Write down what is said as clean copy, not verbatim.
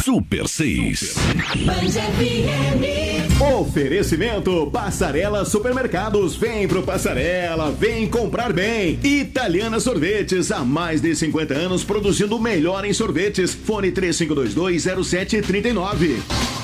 Super 6. Oferecimento Passarela Supermercados. Vem pro Passarela, vem comprar bem. Italiana Sorvetes, há mais de 50 anos produzindo o melhor em sorvetes. Fone 3522-0739.